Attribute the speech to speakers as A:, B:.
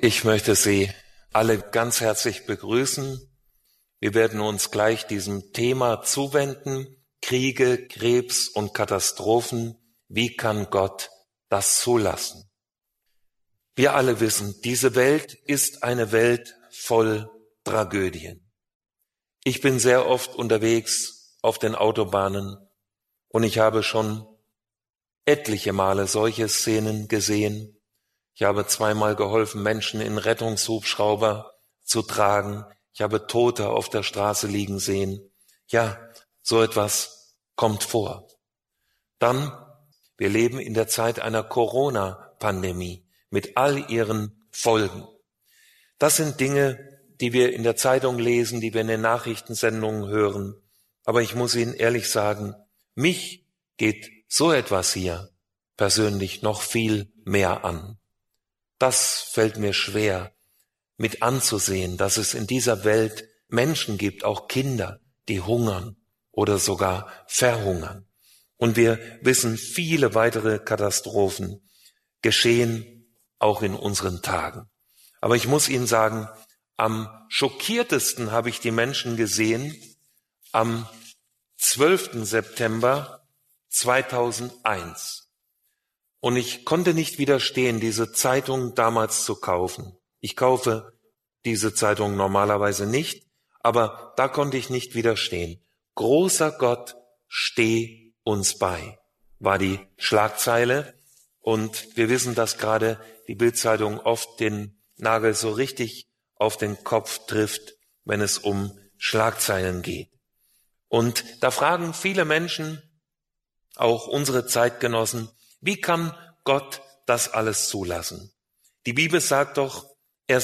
A: Ich möchte Sie alle ganz herzlich begrüßen. Wir werden uns gleich diesem Thema zuwenden: Kriege, Krebs und Katastrophen. Wie kann Gott das zulassen? Wir alle wissen, diese Welt ist eine Welt voll Tragödien. Ich bin sehr oft unterwegs auf den Autobahnen und ich habe schon etliche Male solche Szenen gesehen. Ich habe zweimal geholfen, Menschen in Rettungshubschrauber zu tragen. Ich habe Tote auf der Straße liegen sehen. Ja, so etwas kommt vor. Dann, wir leben in der Zeit einer Corona-Pandemie mit all ihren Folgen. Das sind Dinge, die wir in der Zeitung lesen, die wir in den Nachrichtensendungen hören. Aber ich muss Ihnen ehrlich sagen, mich geht so etwas hier persönlich noch viel mehr an. Das fällt mir schwer, mit anzusehen, dass es in dieser Welt Menschen gibt, auch Kinder, die hungern oder sogar verhungern. Und wir wissen, viele weitere Katastrophen geschehen auch in unseren Tagen. Aber ich muss Ihnen sagen, am schockiertesten habe ich die Menschen gesehen am 12. September 2001. Und ich konnte nicht widerstehen, diese Zeitung damals zu kaufen. Ich kaufe diese Zeitung normalerweise nicht, aber da konnte ich nicht widerstehen. Großer Gott, steh uns bei, war die Schlagzeile. Und wir wissen, dass gerade die Bild-Zeitung oft den Nagel so richtig auf den Kopf trifft, wenn es um Schlagzeilen geht. Und da fragen viele Menschen, auch unsere Zeitgenossen, wie kann Gott das alles zulassen? Die Bibel sagt doch,